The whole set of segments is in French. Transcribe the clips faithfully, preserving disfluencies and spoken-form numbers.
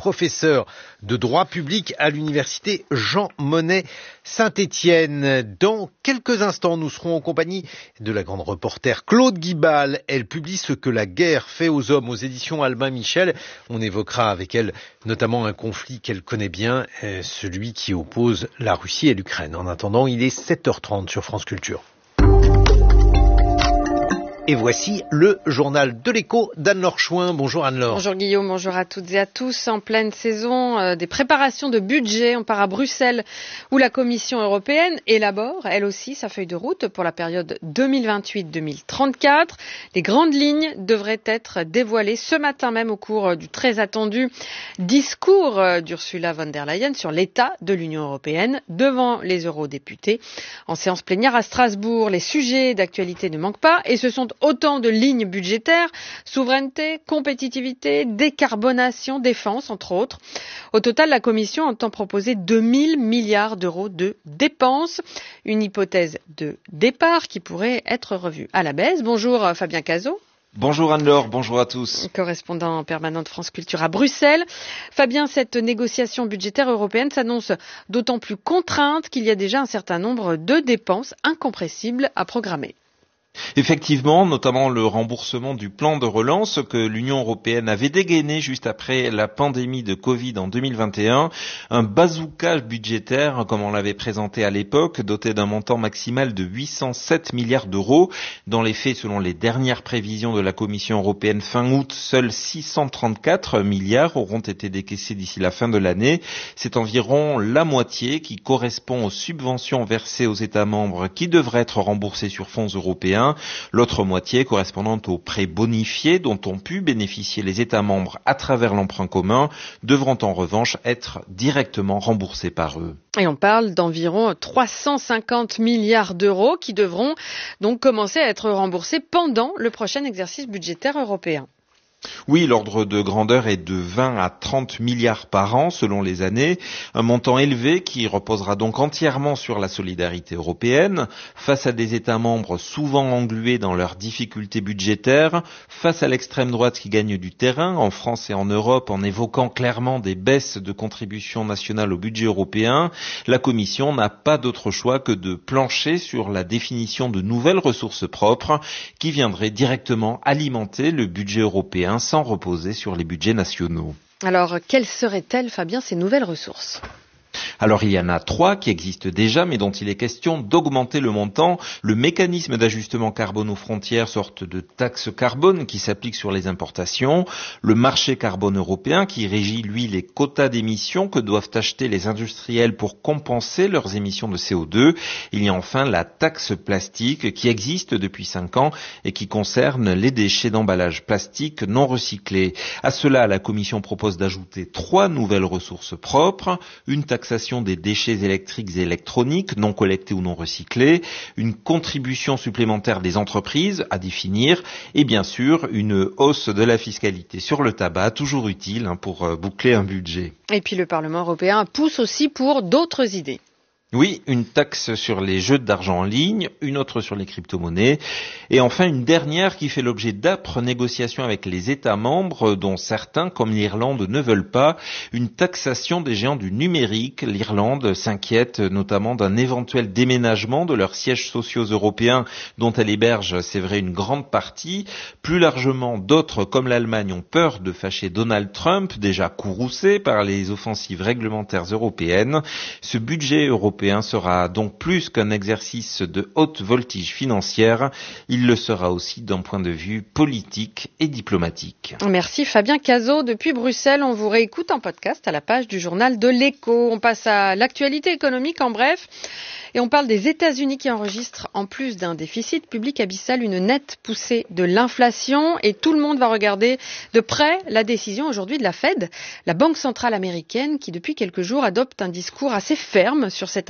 professeur de droit public à l'université Jean Monnet Saint-Étienne. Dans quelques instants, nous serons en compagnie de la grande reporter Claude Guibal. Elle publie Ce que la guerre fait aux hommes aux éditions Albin Michel. On évoquera avec elle notamment un conflit qu'elle connaît bien, celui qui oppose la Russie et l'Ukraine. En attendant, il est sept heures trente sur France Culture. Et voici le journal de l'écho d'Anne-Laure Chouin. Bonjour Anne-Laure. Bonjour Guillaume, bonjour à toutes et à tous. En pleine saison euh, des préparations de budget, on part à Bruxelles où la Commission européenne élabore, elle aussi, sa feuille de route pour la période deux mille vingt-huit deux mille trente-quatre. Les grandes lignes devraient être dévoilées ce matin même au cours du très attendu discours d'Ursula von der Leyen sur l'état de l'Union européenne devant les eurodéputés. En séance plénière à Strasbourg, les sujets d'actualité ne manquent pas et ce sont autant de lignes budgétaires, souveraineté, compétitivité, décarbonation, défense, entre autres. Au total, la Commission entend proposer deux mille milliards d'euros de dépenses. Une hypothèse de départ qui pourrait être revue à la baisse. Bonjour Fabien Cazot. Bonjour Anne-Laure, bonjour à tous. Correspondant permanent de France Culture à Bruxelles. Fabien, cette négociation budgétaire européenne s'annonce d'autant plus contrainte qu'il y a déjà un certain nombre de dépenses incompressibles à programmer. Effectivement, notamment le remboursement du plan de relance que l'Union européenne avait dégainé juste après la pandémie de Covid en deux mille vingt et un. Un bazooka budgétaire, comme on l'avait présenté à l'époque, doté d'un montant maximal de huit cent sept milliards d'euros. Dans les faits, selon les dernières prévisions de la Commission européenne fin août, seuls six cent trente-quatre milliards auront été décaissés d'ici la fin de l'année. C'est environ la moitié qui correspond aux subventions versées aux États membres qui devraient être remboursées sur fonds européens. L'autre moitié correspondant aux prêts bonifiés dont ont pu bénéficier les États membres à travers l'emprunt commun devront en revanche être directement remboursés par eux. Et on parle d'environ trois cent cinquante milliards d'euros qui devront donc commencer à être remboursés pendant le prochain exercice budgétaire européen. Oui, l'ordre de grandeur est de vingt à trente milliards par an selon les années, un montant élevé qui reposera donc entièrement sur la solidarité européenne, face à des États membres souvent englués dans leurs difficultés budgétaires, face à l'extrême droite qui gagne du terrain en France et en Europe en évoquant clairement des baisses de contributions nationales au budget européen. La Commission n'a pas d'autre choix que de plancher sur la définition de nouvelles ressources propres qui viendraient directement alimenter le budget européen sans reposer sur les budgets nationaux. Alors, quelles seraient-elles, Fabien, ces nouvelles ressources ? Alors il y en a trois qui existent déjà, mais dont il est question d'augmenter le montant. Le mécanisme d'ajustement carbone aux frontières, sorte de taxe carbone qui s'applique sur les importations. Le marché carbone européen qui régit, lui, les quotas d'émissions que doivent acheter les industriels pour compenser leurs émissions de C O deux. Il y a enfin la taxe plastique qui existe depuis cinq ans et qui concerne les déchets d'emballage plastique non recyclés. À cela, la Commission propose d'ajouter trois nouvelles ressources propres. Une taxation des déchets électriques et électroniques non collectés ou non recyclés, une contribution supplémentaire des entreprises à définir et bien sûr une hausse de la fiscalité sur le tabac, toujours utile hein, pour boucler un budget. Et puis le Parlement européen pousse aussi pour d'autres idées. Oui, une taxe sur les jeux d'argent en ligne, une autre sur les crypto-monnaies, et enfin une dernière qui fait l'objet d'âpres négociations avec les États membres, dont certains, comme l'Irlande, ne veulent pas, une taxation des géants du numérique. L'Irlande s'inquiète notamment d'un éventuel déménagement de leurs sièges sociaux européens, dont elle héberge, c'est vrai, une grande partie. Plus largement, d'autres, comme l'Allemagne, ont peur de fâcher Donald Trump, déjà courroucé par les offensives réglementaires européennes. Ce budget européen sera donc plus qu'un exercice de haute voltige financière, il le sera aussi d'un point de vue politique et diplomatique. Merci Fabien Cazot. Depuis Bruxelles, on vous réécoute en podcast à la page du journal de l'écho. On passe à l'actualité économique en bref. Et on parle des États-Unis qui enregistrent, en plus d'un déficit public abyssal, une nette poussée de l'inflation. Et tout le monde va regarder de près la décision aujourd'hui de la Fed, la Banque centrale américaine, qui depuis quelques jours adopte un discours assez ferme sur cette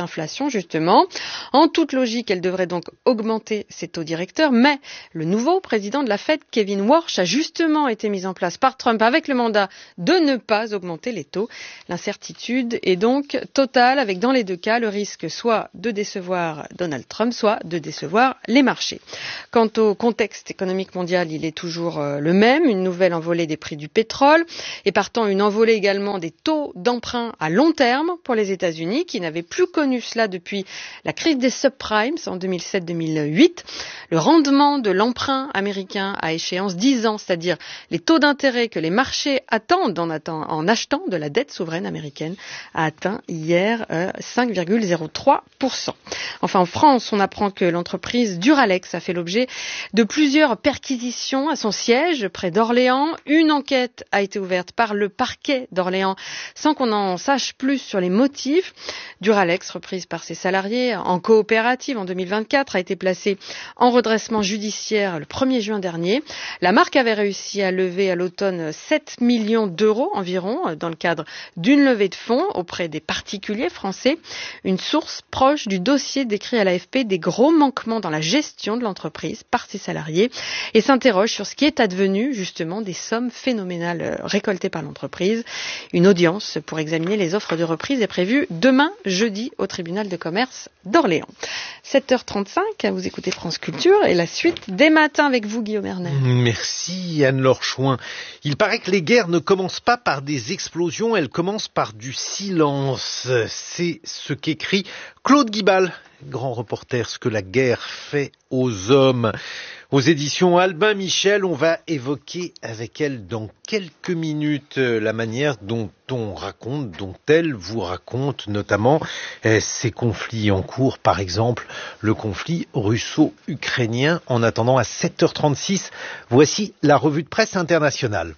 inflation, justement. En toute logique, elle devrait donc augmenter ses taux directeurs, mais le nouveau président de la Fed, Kevin Warsh, a justement été mis en place par Trump avec le mandat de ne pas augmenter les taux. L'incertitude est donc totale, avec dans les deux cas le risque soit de décevoir Donald Trump, soit de décevoir les marchés. Quant au contexte économique mondial, il est toujours le même, une nouvelle envolée des prix du pétrole et partant une envolée également des taux d'emprunt à long terme pour les États-Unis qui n'avaient plus connu cela depuis la crise des subprimes en deux mille sept deux mille huit. Le rendement de l'emprunt américain à échéance dix ans, c'est-à-dire les taux d'intérêt que les marchés attendent en, attend, en achetant de la dette souveraine américaine, a atteint hier euh, cinq virgule zéro trois pour cent. Enfin, en France, on apprend que l'entreprise Duralex a fait l'objet de plusieurs perquisitions à son siège près d'Orléans. Une enquête a été ouverte par le parquet d'Orléans sans qu'on en sache plus sur les motifs. Duralex, reprise par ses salariés en coopérative en deux mille vingt-quatre, a été placée en redressement judiciaire le premier juin dernier. La marque avait réussi à lever à l'automne sept millions d'euros environ dans le cadre d'une levée de fonds auprès des particuliers français. Une source proche du dossier décrit à l'A F P des gros manquements dans la gestion de l'entreprise par ses salariés et s'interroge sur ce qui est advenu justement des sommes phénoménales récoltées par l'entreprise. Une audience pour examiner les offres de reprise est prévue demain jeudi au tribunal de commerce d'Orléans. sept heures trente-cinq, vous écoutez France Culture et la suite dès matin avec vous Guillaume Erner. Merci Anne-Laure Chouin. Il paraît que les guerres ne commencent pas par des explosions, elles commencent par du silence. C'est ce qu'écrit Claude Guibal, grand reporter, ce que la guerre fait aux hommes. Aux éditions Albin Michel, on va évoquer avec elle dans quelques minutes la manière dont on raconte, dont elle vous raconte notamment ces conflits en cours, par exemple le conflit russo-ukrainien. En attendant, à sept heures trente-six, voici la revue de presse internationale.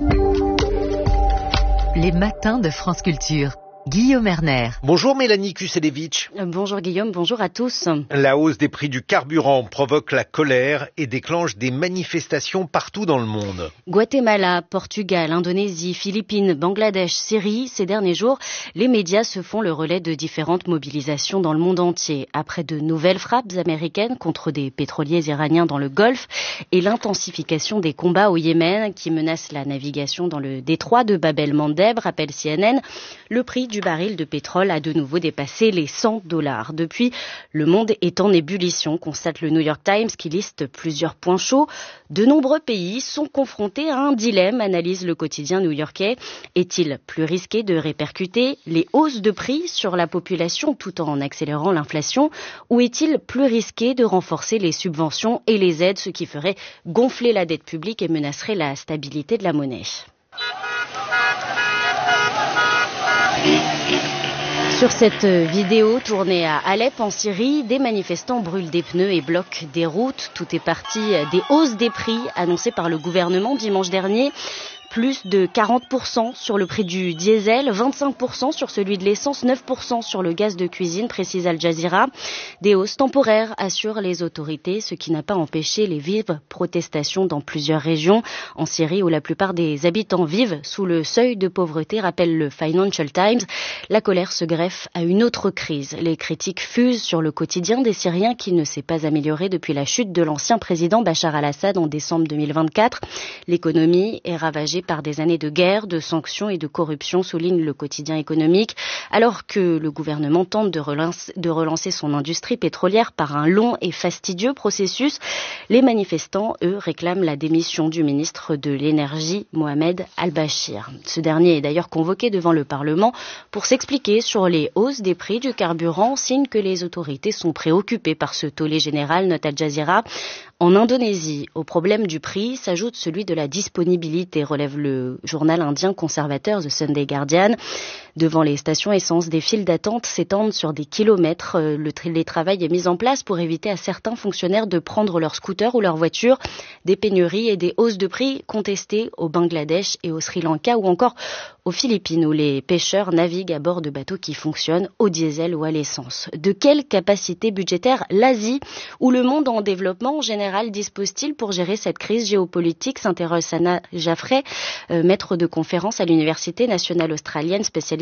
Les matins de France Culture. Guillaume Erner. Bonjour Mélanie Kuselevitch. Bonjour Guillaume, bonjour à tous. La hausse des prix du carburant provoque la colère et déclenche des manifestations partout dans le monde. Guatemala, Portugal, Indonésie, Philippines, Bangladesh, Syrie, ces derniers jours, les médias se font le relais de différentes mobilisations dans le monde entier. Après de nouvelles frappes américaines contre des pétroliers iraniens dans le Golfe et l'intensification des combats au Yémen qui menacent la navigation dans le détroit de Bab el-Mandeb, rappelle C N N, le prix du baril de pétrole a de nouveau dépassé les cent dollars. Depuis, le monde est en ébullition, constate le New York Times qui liste plusieurs points chauds. De nombreux pays sont confrontés à un dilemme, analyse le quotidien new-yorkais. Est-il plus risqué de répercuter les hausses de prix sur la population tout en accélérant l'inflation, ou est-il plus risqué de renforcer les subventions et les aides, ce qui ferait gonfler la dette publique et menacerait la stabilité de la monnaie? Sur cette vidéo tournée à Alep en Syrie, des manifestants brûlent des pneus et bloquent des routes. Tout est parti des hausses des prix annoncées par le gouvernement dimanche dernier. Plus de quarante pour cent sur le prix du diesel, vingt-cinq pour cent sur celui de l'essence, neuf pour cent sur le gaz de cuisine, précise Al Jazeera. Des hausses temporaires, assurent les autorités, ce qui n'a pas empêché les vives protestations dans plusieurs régions. En Syrie, où la plupart des habitants vivent sous le seuil de pauvreté, rappelle le Financial Times, la colère se greffe à une autre crise. Les critiques fusent sur le quotidien des Syriens qui ne s'est pas amélioré depuis la chute de l'ancien président Bachar al-Assad en décembre deux mille vingt-quatre. L'économie est ravagée par des années de guerre, de sanctions et de corruption, souligne le quotidien économique, alors que le gouvernement tente de relancer, de relancer son industrie pétrolière par un long et fastidieux processus. Les manifestants, eux, réclament la démission du ministre de l'Énergie, Mohamed Al-Bashir. Ce dernier est d'ailleurs convoqué devant le Parlement pour s'expliquer sur les hausses des prix du carburant, signe que les autorités sont préoccupées par ce tollé général, note Al Jazeera. En Indonésie, au problème du prix s'ajoute celui de la disponibilité, relève le journal indien conservateur The Sunday Guardian. Devant les stations essence, des files d'attente s'étendent sur des kilomètres. Le télétravail est mis en place pour éviter à certains fonctionnaires de prendre leur scooter ou leur voiture. Des pénuries et des hausses de prix contestées au Bangladesh et au Sri Lanka ou encore aux Philippines où les pêcheurs naviguent à bord de bateaux qui fonctionnent au diesel ou à l'essence. De quelle capacité budgétaire l'Asie ou le monde en développement en général dispose-t-il pour gérer cette crise géopolitique, s'interroge Sana Jaffray, euh, maître de conférence à l'Université nationale australienne, spécialiste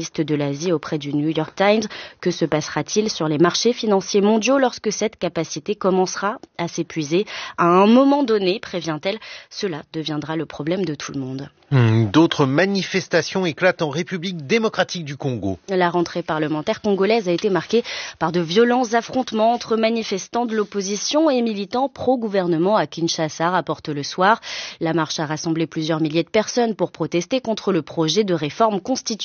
spécialiste de l'Asie auprès du New York Times. Que se passera-t-il sur les marchés financiers mondiaux lorsque cette capacité commencera à s'épuiser? À un moment donné, prévient-elle, cela deviendra le problème de tout le monde. D'autres manifestations éclatent en République démocratique du Congo. La rentrée parlementaire congolaise a été marquée par de violents affrontements entre manifestants de l'opposition et militants pro-gouvernement à Kinshasa, rapporte Le Soir. La marche a rassemblé plusieurs milliers de personnes pour protester contre le projet de réforme constitutionnelle